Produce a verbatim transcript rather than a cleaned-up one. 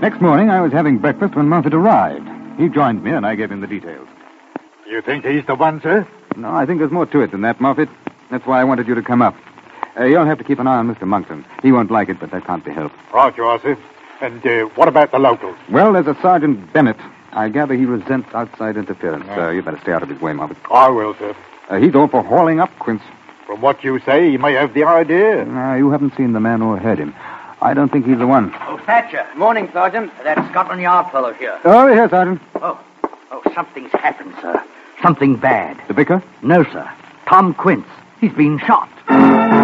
Next morning, I was having breakfast when Moffat arrived. He joined me, and I gave him the details. You think he's the one, sir? No, I think there's more to it than that, Moffat. That's why I wanted you to come up. Uh, you'll have to keep an eye on Mister Monkton. He won't like it, but that can't be helped. Right, you are, sir. And uh, what about the locals? Well, there's a Sergeant Bennett. I gather he resents outside interference. Uh, you better stay out of his way, Moffat. I will, sir. Uh, he's all for hauling up Quince. From what you say, he may have the idea. Uh, you haven't seen the man or heard him. I don't think he's the one. Oh, Thatcher. Morning, Sergeant. That Scotland Yard fellow here. Oh, here, Sergeant. Oh, oh, something's happened, sir. Something bad. The vicar? No, sir. Tom Quince. He's been shot.